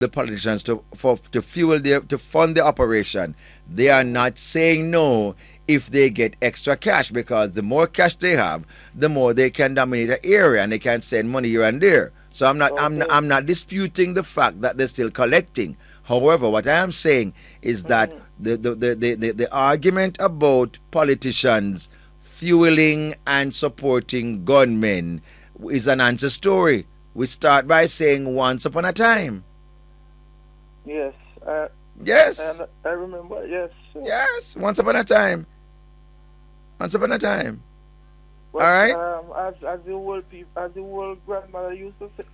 the politicians to fuel to fund the operation. They are not saying no if they get extra cash, because the more cash they have, the more they can dominate the area and they can send money here and there. So Okay. I'm not disputing the fact that they're still collecting. However, what I am saying is that Mm-hmm. the argument about politicians fueling and supporting gunmen is an answer story. We start by saying once upon a time. Yes. I Yes, and I remember. Yes. So, yes, once upon a time. Once upon a time. All but right? as the old people, as the old grandmother used to say,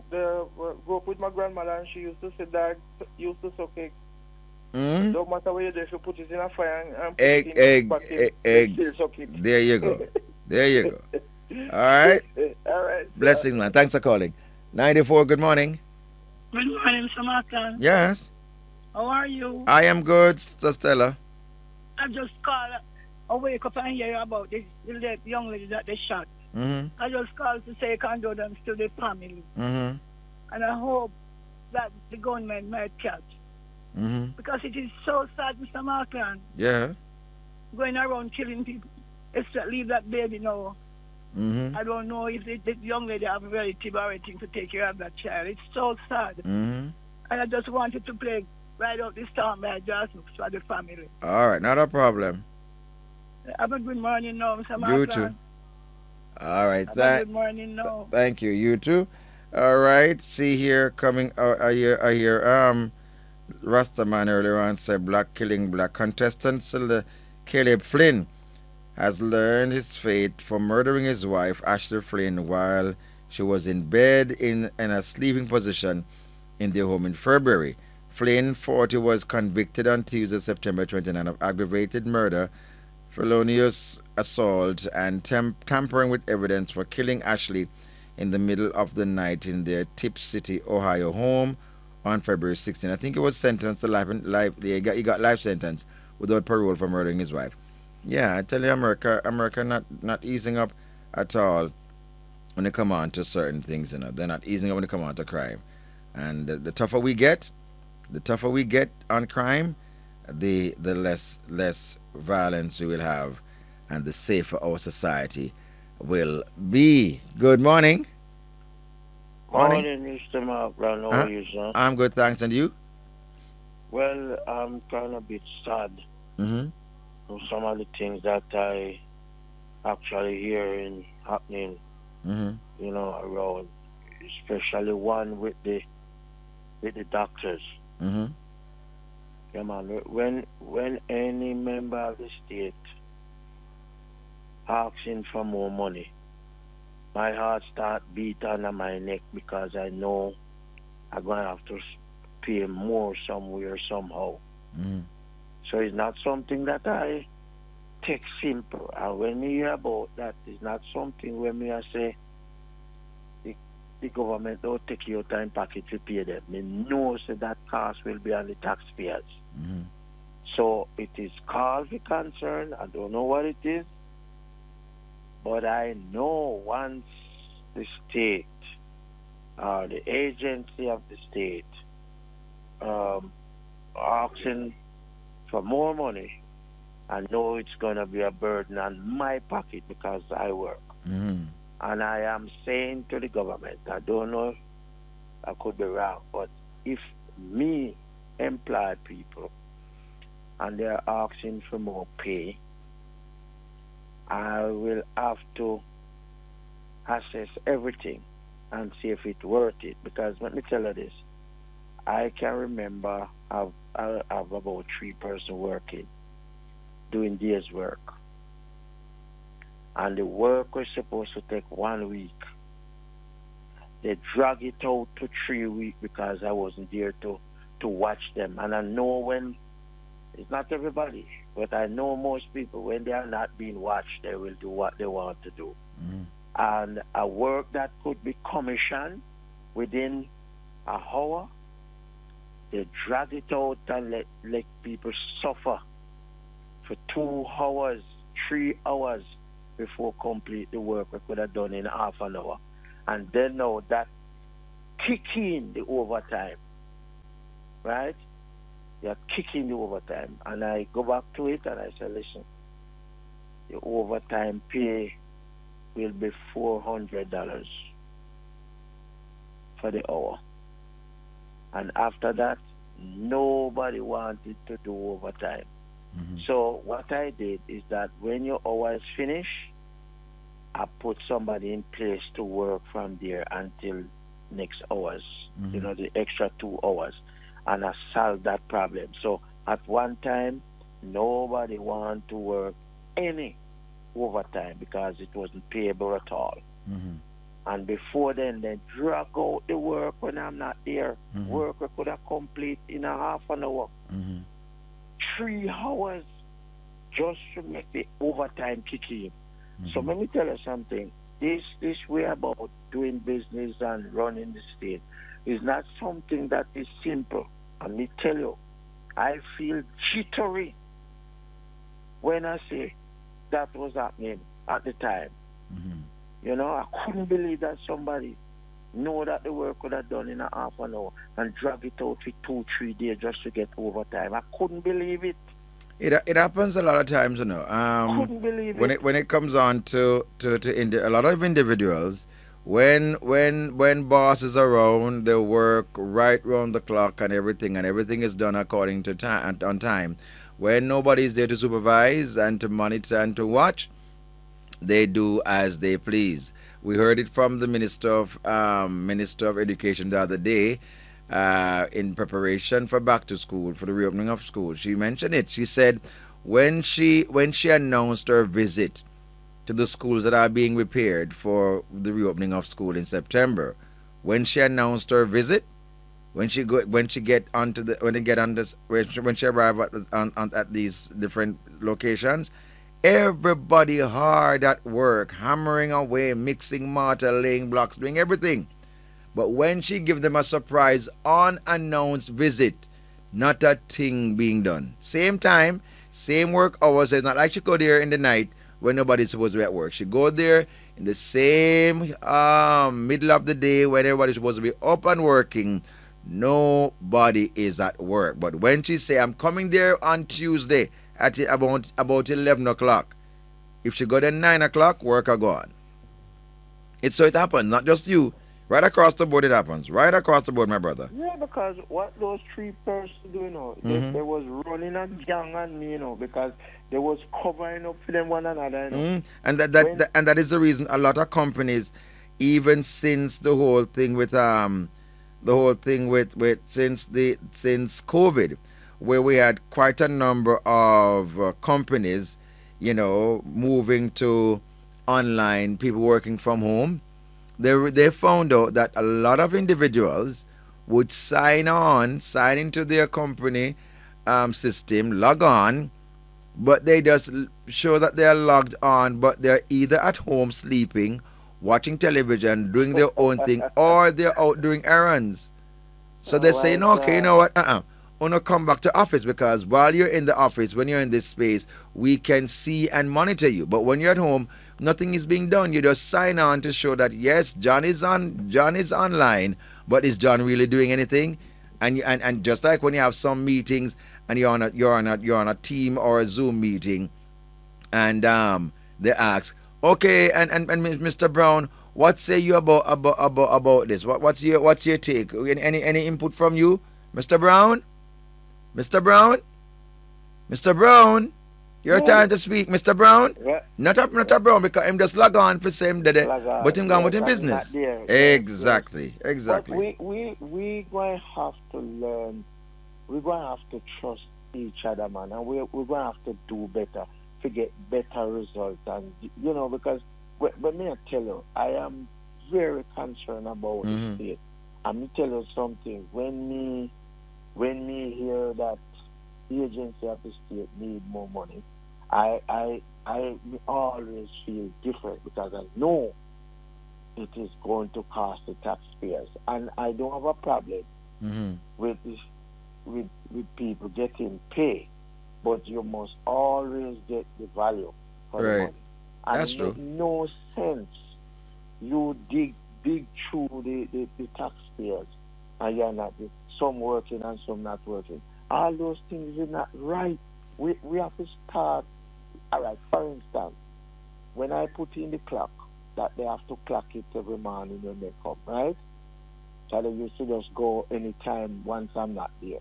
grew up with my grandmother, and she used to say that used to suck egg. Mm? No matter what you do, if you put it in a fire and put it Egg, in the egg, bucket, egg, they egg. still suck it. There you go. There you go. All right? All right, sir. Blessing, man. Thanks for calling. 94, good morning. Good morning, Samantha. Yes. How are you? I am good, Sister Stella. I just called. I wake up and hear about the young lady that they shot. Mm-hmm. I just called to say condolence to the family. Mm-hmm. And I hope that the government might catch. Mm-hmm. Because it is so sad, Mr. Markland, Yeah. going around killing people. Except leave that baby now. Mm-hmm. I don't know if the young lady have a relative or anything to take care of that child. It's so sad. Mm-hmm. And I just wanted to play Ride Out the Storm by Just for the family. All right, not a problem. Have a good morning now, Mr. You too. Markland. All right, Have a good morning now. thank you. You too. All right. See here coming. I hear. Rastaman earlier on said black killing black contestant Caleb Flynn has learned his fate for murdering his wife Ashley Flynn while she was in bed in a sleeping position in their home in February. Flynn, 40, was convicted on Tuesday, September 29, of aggravated murder, felonious assault, and tampering with evidence for killing Ashley in the middle of the night in their Tip City, Ohio home on February 16. I think he was sentenced to life. He got life sentence without parole for murdering his wife. Yeah, I tell you, America not easing up at all when it come on to certain things. They're not easing up when it come on to crime. And the tougher we get, on crime, the less violence we will have, and the safer our society will be. Good morning. Morning. Morning, Mr. Markland. How Uh, are you, sir? I'm good, thanks. And you? Well, I'm kind of a bit sad Mm-hmm. for some of the things that I actually hearing happening, Mm-hmm. around, especially one with the doctors. Mm-hmm. Yeah, man. When any member of the state asking for more money, my heart start beat under my neck because I know I'm gonna have to pay more somewhere somehow. Mm-hmm. So it's not something that I take simple. And when me hear about that, it's not something where me I say the, the government don't take your time pocket to pay them. Me know so that cost will be on the taxpayers. Mm-hmm. So it is cause for concern. I don't know what it is, but I know once the state or the agency of the state asking for more money, I know it's going to be a burden on my pocket because I work. Mm-hmm. And I am saying to the government, I don't know if I could be wrong, but if me employ people and they're asking for more pay, I will have to assess everything and see if it's worth it. Because let me tell you this, I can remember I have about 3 person working, doing days work. And the work was supposed to take 1 week. They drag it out to 3 weeks because I wasn't there to watch them. And I know when, it's not everybody, but I know most people, when they are not being watched, they will do what they want to do. Mm-hmm. And a work that could be commissioned within an hour, they drag it out and let people suffer for 2 hours, 3 hours before complete the work we could have done in half an hour. And then now that kick in the overtime. right? You're kicking the overtime. And I go back to it and I say, listen, the overtime pay will be $400 for the hour. And after that, nobody wanted to do overtime. So what I did is that when your hour is finished, I put somebody in place to work from there until next hours, the extra 2 hours, and I solved that problem. So at one time, nobody wanted to work any overtime because it wasn't payable at all. And before then, they drag out the work when I'm not there. Work I could have complete in a half an hour. 3 hours just to make the overtime kick in. So let me tell you something. This way about doing business and running the state is not something that is simple. And me tell you, I feel jittery when I say that was happening at the time. I couldn't believe that somebody know that the work could have done in a half an hour and drag it out for 2-3 days just to get overtime. I couldn't believe it. It happens a lot of times, Couldn't believe when it comes on to a lot of individuals, when boss is around, they work right round the clock and everything is done according to time on time. When nobody's there to supervise and to monitor and to watch, they do as they please. We heard it from the Minister of Education the other day, in preparation for back to school, for the reopening of school. She mentioned it. She said when she announced her visit to the schools that are being repaired for the reopening of school in September, when she announced her visit, when she arrived at these different locations, everybody hard at work, hammering away, mixing mortar, laying blocks, doing everything. But when she give them a surprise unannounced visit, not a thing being done. Same time, same work hours. It's not like she go there in the night when nobody's supposed to be at work. She go there in the same middle of the day when everybody's supposed to be up and working. Nobody is at work. But when she say, I'm coming there on Tuesday at about 11 o'clock, if she go there 9 o'clock, work are gone. It happens, not just you. Right across the board it happens. Right across the board, my brother. Yeah, because what those 3 persons do, they was running a gang on me, because they was covering up for them one another, And that is the reason a lot of companies, even since the whole thing with since COVID, where we had quite a number of companies, moving to online, people working from home. They found out that a lot of individuals would sign into their company system, log on, but they just show that they are logged on, but they're either at home sleeping, watching television, doing their own thing, or they're out doing errands. So they're saying, okay, you know what, want to come back to office, because while you're in the office, when you're in this space, we can see and monitor you. But when you're at home, nothing is being done. You just sign on to show that yes, John is online, but is John really doing anything? And just like when you have some meetings and you're on a team or a Zoom meeting, and they ask, okay, and Mr. Brown, what say you about this? What's your take? Any input from you, Mr. Brown? Mr. Brown? Mr. Brown? Your time to speak, Mr. Brown? Yeah. Not a Brown, because him just log on for same day, but him gone with him business. Exactly. But we going to have to learn. We're going to have to trust each other, man, and we're going to have to do better to get better results. And because when me tell you, I am very concerned about the state. And me tell you something. When me hear that the agency of the state need more money, I always feel different, because I know it is going to cost the taxpayers, and I don't have a problem with this, with people getting paid, but you must always get the value for the money. And that's true. No sense you dig through the taxpayers and you're not some working and some not working. All those things are not right. We have to start. All right, for instance, when I put in the clock, that they have to clock it every morning when they come, right? So they used to just go anytime once I'm not there.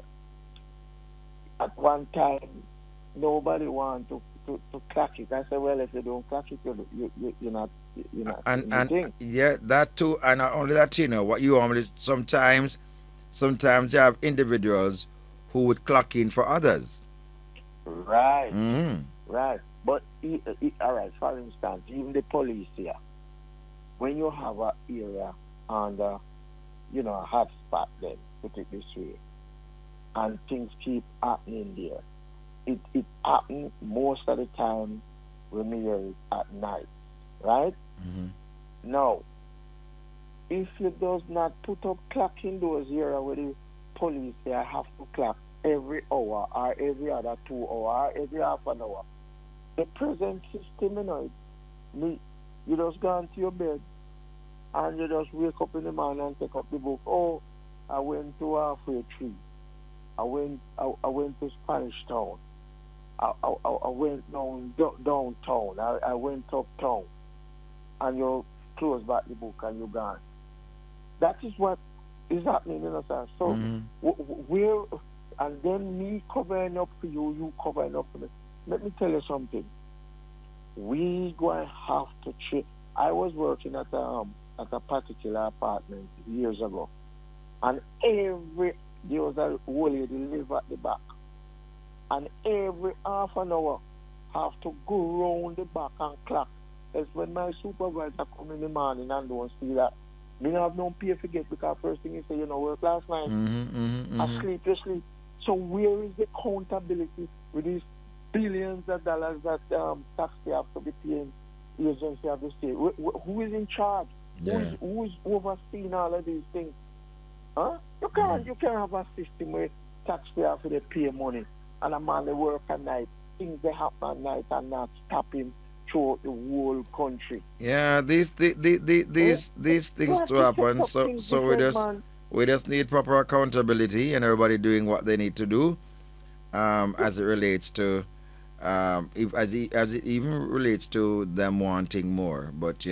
At one time, nobody want to clock it. I said, well, if you don't clock it, you're not doing And anything. yeah, that too, and not only that, what you normally sometimes you have individuals who would clock in for others. Right, Mm-hmm. right. But all right, for instance, even the police here, when you have a area under, a hot spot, then put it this way, and things keep happening there. It happens most of the time when we hear it at night, right? Mm-hmm. Now, if you does not put up clock in those areas where the police they have to clock every hour or every other 2 hours or every half an hour, the present system, you just go into your bed and you just wake up in the morning and take up the book. Oh, I went to Halfway Tree. I went to Spanish Town. I went downtown. I went uptown. And you close back the book and you're gone. That is what is happening, sir. So, where, and then me covering up for you, you covering up for me. Let me tell you something. We going to have to change. I was working at a particular apartment years ago. And there was a old lady live at the back. And every half an hour, have to go round the back and clock. That's when my supervisor come in the morning and don't see that. Me not have no pay to get because first thing he say, work last night. I sleep, you sleep. So where is the accountability with these billions of dollars that taxpayers have to be paying the agency of the state? Who is in charge? Yeah. Who is overseeing all of these things? Huh? You can't have a system where taxpayers have to pay money and a man they work at night. Things they happen at night and not stopping throughout the whole country. Yeah, these things to happen. So we just need proper accountability and everybody doing what they need to do. As it relates to as it even relates to them wanting more. But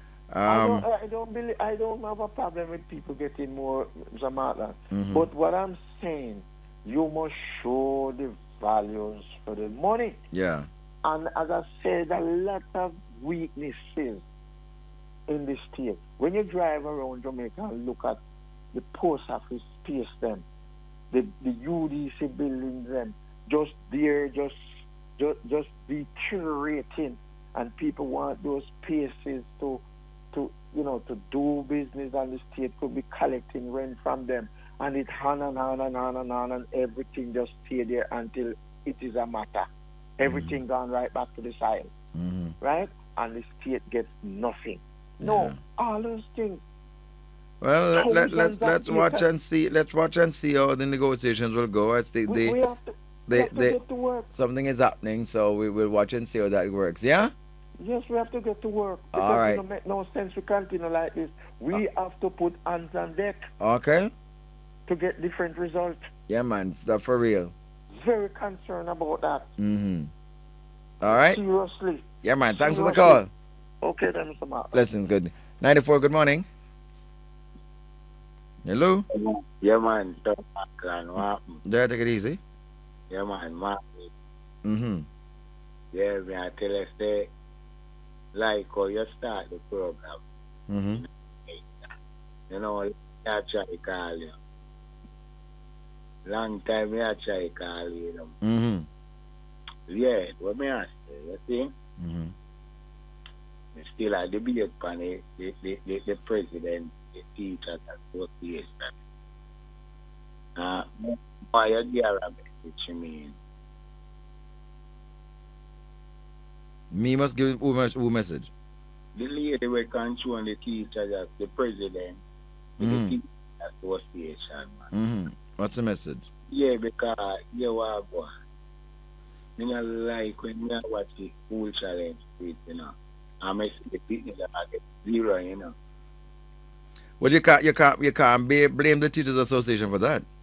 I don't have a problem with people getting more, Zamata. But what I'm saying, you must show the values for the money. Yeah. And as I said, a lot of weaknesses in the state. When you drive around Jamaica and look at the post office space, them, the UDC buildings, them, just deteriorating, and people want those spaces to do business, and the state could be collecting rent from them, and it on and on and on and on, and everything just stay there until it is a matter. Everything gone right back to the side, right? And the state gets nothing. No, all those things. Well, let's watch and see. Let's watch and see how the negotiations will go. As we have to get to work. Something is happening, so we will watch and see how that works. Yeah. Yes, we have to get to work. Because all right. It don't make no sense to continue like this. We have to put hands on deck. Okay. To get different results. Yeah, man. That's for real. Very concerned about that. All right. Seriously. Yeah, man. Thanks for the call. Okay, then, Mr. Mark. Listen, good. 94, good morning. Hello? Yeah, man. Yeah, take it easy. Yeah, man. Mark. Yeah, me I tell us that, like how you start the program. Mm-hmm. You know, I try to call you. Long time I try to call you. Mm-hmm. Yeah, what me ask you see? Mm-hmm. Still a debate on the president, the teachers association. Why you give a message to me? Me must give who message? The lady will control the teachers as the president, the teachers association. Mm-hmm. What's the message? Yeah, because you are one. I don't like when I watch the school challenge, you know. I miss the people that I get zero, you know. Well, you can't blame the teachers association for that.